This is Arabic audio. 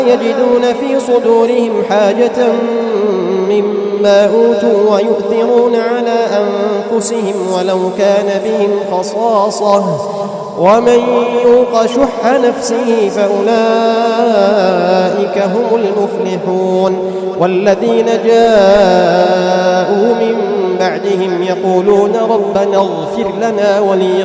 يجدون في صدورهم حاجة مما أوتوا ويؤثرون على أنفسهم ولو كان بهم خصاصة ومن يوق شح نفسه فأولئك هم المفلحون. والذين جاءوا من بعدهم يقولون ربنا اغفر لنا